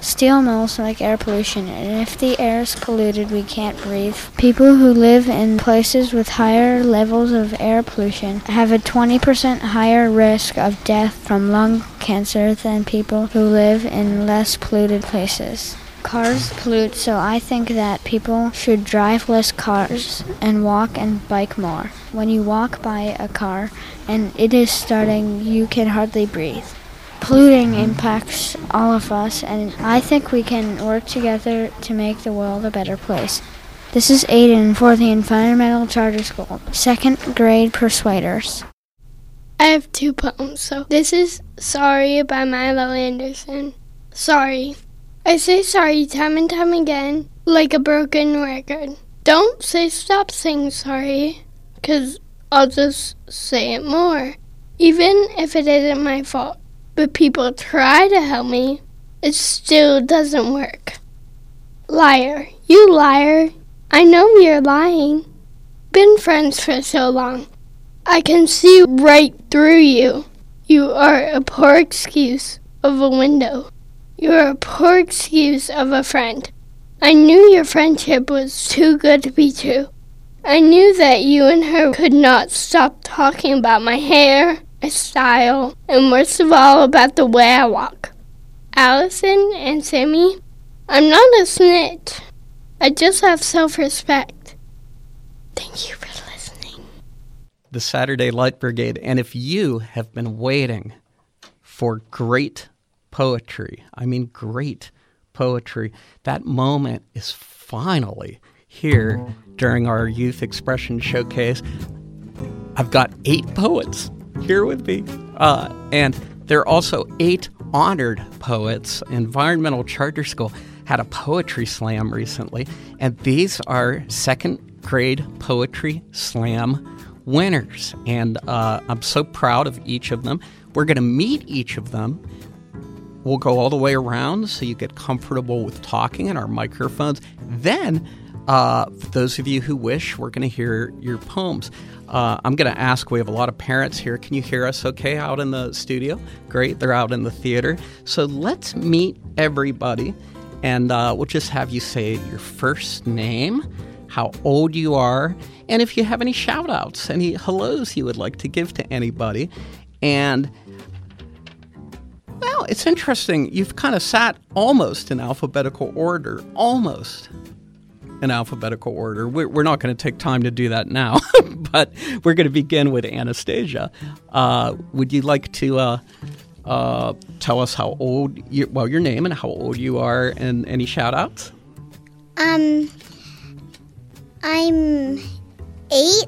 Steel mills make air pollution, and if the air is polluted, we can't breathe. People who live in places with higher levels of air pollution have a 20% higher risk of death from lung cancer than people who live in less polluted places. Cars pollute, so I think that people should drive less cars and walk and bike more. When you walk by a car and it is starting, you can hardly breathe. Polluting impacts all of us, and I think we can work together to make the world a better place. This is Aiden for the Environmental Charter School, 2nd grade Persuaders. I have 2 poems, so this is Sorry by Milo Anderson. Sorry. I say sorry time and time again, like a broken record. Don't say stop saying sorry, 'cause I'll just say it more, even if it isn't my fault. But people try to help me, it still doesn't work. Liar, you liar. I know you're lying. Been friends for so long. I can see right through you. You are a poor excuse of a window. You're a poor excuse of a friend. I knew your friendship was too good to be true. I knew that you and her could not stop talking about my hair, my style, and worst of all, about the way I walk. Allison and Sammy, I'm not a snitch. I just have self-respect. Thank you for listening. The Saturday Light Brigade, and if you have been waiting for great poetry, I mean great poetry, that moment is finally here during our Youth Expression Showcase. I've got 8 poets here with me, and there are also 8 honored poets. Environmental Charter School had a poetry slam recently, and these are 2nd grade poetry slam winners, and I'm so proud of each of them. We're going to meet each of them. We'll go all the way around so you get comfortable with talking in our microphones. Then, for those of you who wish, we're going to hear your poems. I'm going to ask, we have a lot of parents here. Can you hear us okay out in the studio? Great, they're out in the theater. So let's meet everybody, and we'll just have you say your first name, how old you are, and if you have any shout-outs, any hellos you would like to give to anybody. And well, it's interesting. You've kind of sat almost in alphabetical order. Almost in alphabetical order. We're not going to take time to do that now, but we're going to begin with Anastasia. Would you like to tell us how old your name and how old you are, and any shout-outs? I'm 8.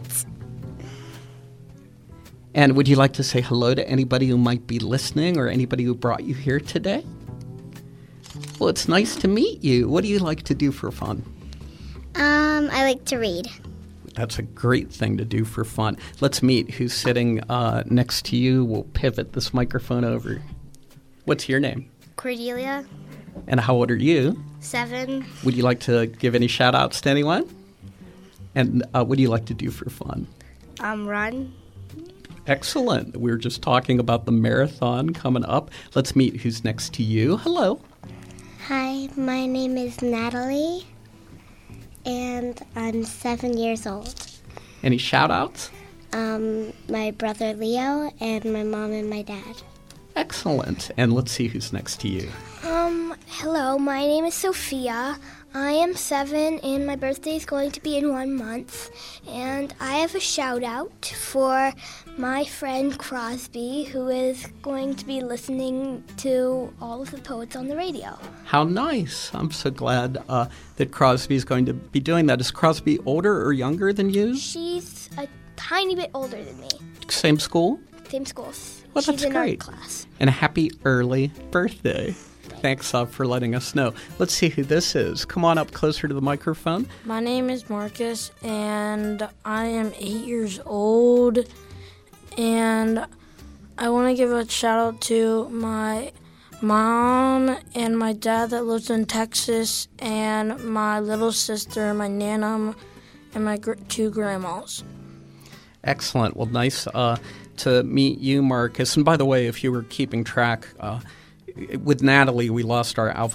And would you like to say hello to anybody who might be listening or anybody who brought you here today? Well, it's nice to meet you. What do you like to do for fun? I like to read. That's a great thing to do for fun. Let's meet who's sitting next to you. We'll pivot this microphone over. What's your name? Cordelia. And how old are you? 7. Would you like to give any shout-outs to anyone? And what do you like to do for fun? Run. Excellent. We were just talking about the marathon coming up. Let's meet who's next to you. Hello. Hi, my name is Natalie, and I'm 7 years old. Any shout-outs? My brother Leo and my mom and my dad. Excellent. And let's see who's next to you. Hello, my name is Sophia. I am 7 and my birthday is going to be in 1 month. And I have a shout out for my friend Crosby, who is going to be listening to all of the poets on the radio. How nice. I'm so glad that Crosby is going to be doing that. Is Crosby older or younger than you? She's a tiny bit older than me. Same school? Same school. Well, She's that's in great. art class. And a happy early birthday. Thanks for letting us know. Let's see who this is. Come on up closer to the microphone. My name is Marcus, and I am 8 years old. And I want to give a shout out to my mom and my dad that lives in Texas, and my little sister, my nana, and my 2 grandmas. Excellent. Well, nice to meet you, Marcus. And by the way, if you were keeping track, with Natalie, we lost our